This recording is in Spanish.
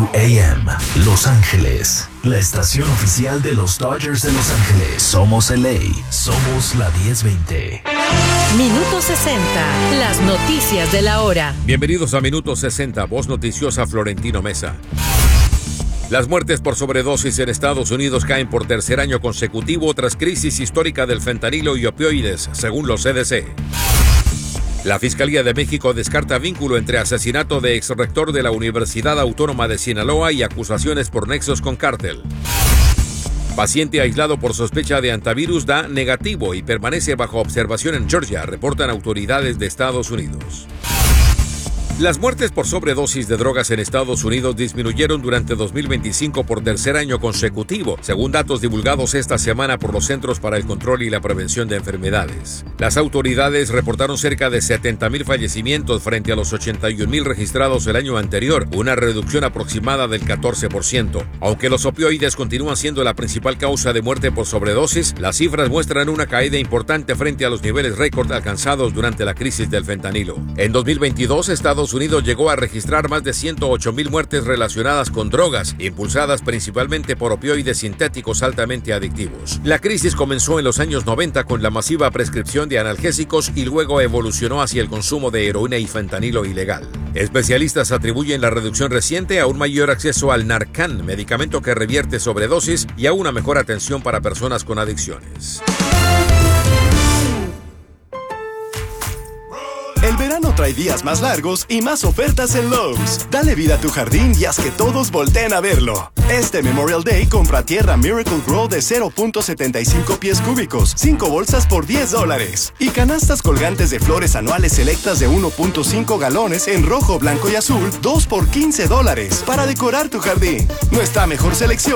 WAM, Los Ángeles, la estación oficial de los Dodgers de Los Ángeles. Somos LA, somos la 1020. Minuto 60, las noticias de la hora. Bienvenidos a Minuto 60, voz noticiosa Florentino Mesa. Las muertes por sobredosis en Estados Unidos caen por tercer año consecutivo tras crisis histórica del fentanilo y opioides, según los CDC. La Fiscalía de México descarta vínculo entre asesinato de exrector de la Universidad Autónoma de Sinaloa y acusaciones por nexos con cártel. Paciente aislado por sospecha de antivirus da negativo y permanece bajo observación en Georgia, reportan autoridades de Estados Unidos. Las muertes por sobredosis de drogas en Estados Unidos disminuyeron durante 2025 por tercer año consecutivo, según datos divulgados esta semana por los Centros para el Control y la Prevención de Enfermedades. Las autoridades reportaron cerca de 70,000 fallecimientos frente a los 81,000 registrados el año anterior, una reducción aproximada del 14%. Aunque los opioides continúan siendo la principal causa de muerte por sobredosis, las cifras muestran una caída importante frente a los niveles récord alcanzados durante la crisis del fentanilo. En 2022, Estados Unidos llegó a registrar más de 108,000 muertes relacionadas con drogas, impulsadas principalmente por opioides sintéticos altamente adictivos. La crisis comenzó en los años 90 con la masiva prescripción de analgésicos y luego evolucionó hacia el consumo de heroína y fentanilo ilegal. Especialistas atribuyen la reducción reciente a un mayor acceso al Narcan, medicamento que revierte sobredosis, y a una mejor atención para personas con adicciones. El verano trae días más largos y más ofertas en Lowe's. Dale vida a tu jardín y haz que todos volteen a verlo. Este Memorial Day compra tierra Miracle Grow de 0.75 pies cúbicos, 5 bolsas por $10. Y canastas colgantes de flores anuales selectas de 1.5 galones en rojo, blanco y azul, 2 por $15. Para decorar tu jardín. Nuestra mejor selección